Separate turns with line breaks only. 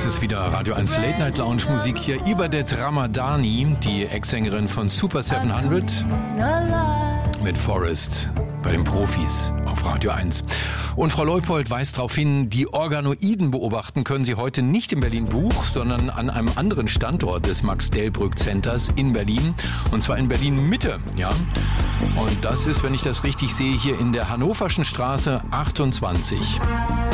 Es ist wieder Radio 1 Late Night Lounge Musik hier. Ibadet Ramadani, die Ex-Sängerin von Super 700 mit Forest bei den Profis auf Radio 1. Und Frau Leupold weist darauf hin, die Organoiden beobachten können Sie heute nicht in Berlin-Buch, sondern an einem anderen Standort des Max-Delbrück-Centers in Berlin. Und zwar in Berlin-Mitte, ja. Und das ist, wenn ich das richtig sehe, hier in der Hannoverschen Straße 28.